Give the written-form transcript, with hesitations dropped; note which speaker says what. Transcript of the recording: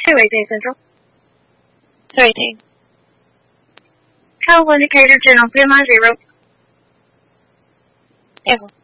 Speaker 1: 218 Central.
Speaker 2: 218.
Speaker 1: Travel indicator, general 290.
Speaker 2: Echo.